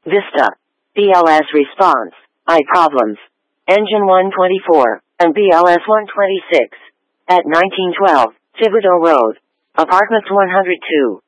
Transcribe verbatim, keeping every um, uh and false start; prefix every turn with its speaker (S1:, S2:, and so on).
S1: Vista. B L S response. I problems. Engine one twenty-four, and B L S one twenty-six. At nineteen twelve, Thibodeau Road. Apartment one hundred two.